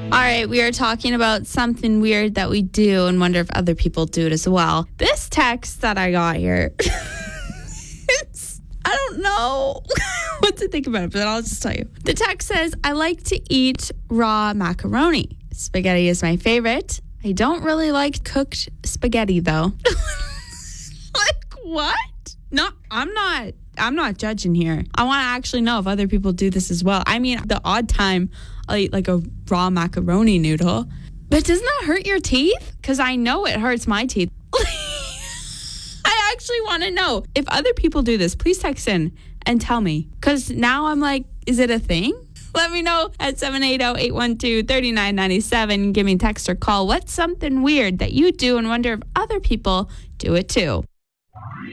All right, we are talking about something weird that we do and wonder if other people do it as well. This text that I got here, I don't know what to think about it, but I'll just tell you. The text says, I like to eat raw macaroni. Spaghetti is my favorite. I don't really like cooked spaghetti, though. Like, what? No, I'm not judging here. I want to actually know if other people do this as well. I mean, the odd time I'll eat like a raw macaroni noodle. But doesn't that hurt your teeth? Because I know it hurts my teeth. I actually want to know. If other people do this, please text in and tell me. Because now I'm like, is it a thing? Let me know at 780-812-3997. Give me a text or call. What's something weird that you do and wonder if other people do it too?